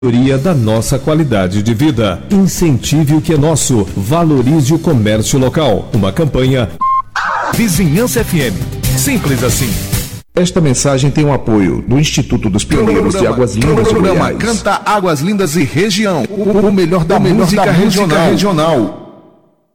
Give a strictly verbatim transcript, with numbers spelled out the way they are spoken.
melhoria da nossa qualidade de vida. Incentive o que é nosso. Valorize o comércio local. Uma campanha Vizinhança F M. Simples assim. Esta mensagem tem o apoio do Instituto dos Pioneiros de Águas Lindas de Programa Goiás. Canta Águas Lindas e Região. O melhor da, o melhor música, da regional. música regional.